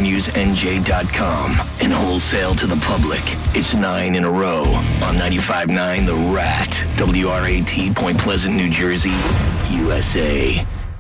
RevenuesNJ.com and wholesale to the public. It's 9 in a row on 95.9 The Rat, WRAT, Point Pleasant, New Jersey, USA.